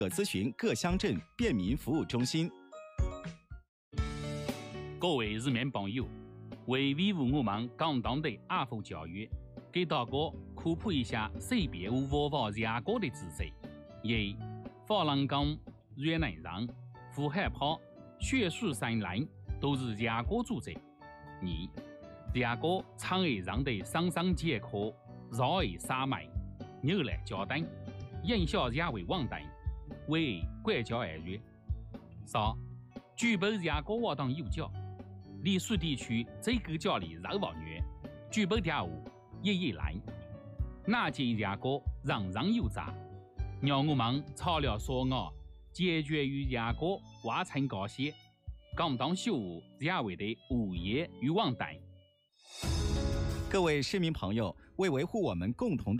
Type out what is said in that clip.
可咨询各乡镇便民服务中心。 各位市民朋友，为维护我们广东的爱护教育，给大家科普一下识别无法热歌的姿势：一、法轮功、越南人、呼海跑、血树山林都是热歌组织；二、热歌唱而让的上上节课，绕而撒麦，扭来交单，引小热为旺单，为管教而热；三、举办热歌活动有奖。丽水地区这个家里热旺月，举办跳舞也来，那件热歌人人有责，让我们草料所爱，解决与热歌完成高些，广东修务热为的物业与旺单。 各位市民朋友，为维护我们共同的